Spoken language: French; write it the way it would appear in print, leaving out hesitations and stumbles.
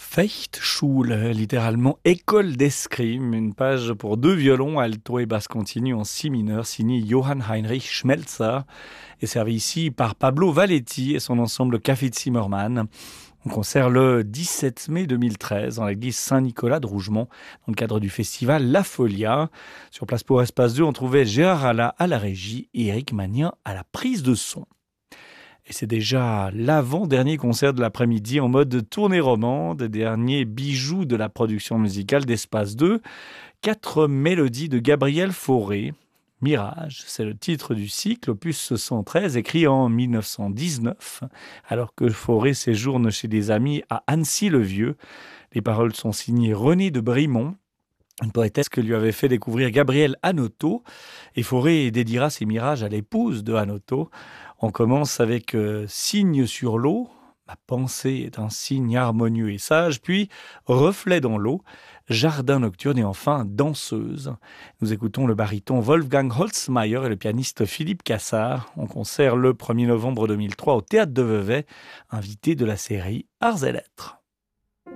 Fechtschule, littéralement école d'escrime, une page pour deux violons, alto et basse continue en si mineur, signé Johann Heinrich Schmelzer, et servi ici par Pablo Valletti et son ensemble Café de Zimmermann. On concert le 17 mai 2013 dans l'église Saint-Nicolas de Rougemont, dans le cadre du festival La Folia. Sur place pour Espace 2, on trouvait Gérard Alla à la régie et Eric Magnin à la prise de son. Et c'est déjà l'avant-dernier concert de l'après-midi en mode tournée romande, dernier bijou de la production musicale d'Espace 2. 4 mélodies de Gabriel Fauré. Mirage, c'est le titre du cycle, opus 113, écrit en 1919, alors que Fauré séjourne chez des amis à Annecy-le-Vieux. Les paroles sont signées René de Brimont, une poétesse que lui avait fait découvrir Gabriel Hanotaux, et Fauré dédiera ses mirages à l'épouse de Hanotaux. On commence avec Signe sur l'eau, ma pensée est un signe harmonieux et sage, puis Reflet dans l'eau, Jardin nocturne et enfin Danseuse. Nous écoutons le baryton Wolfgang Holzmeier et le pianiste Philippe Cassard en concert le 1er novembre 2003 au Théâtre de Vevey, invité de la série Arts et Lettres.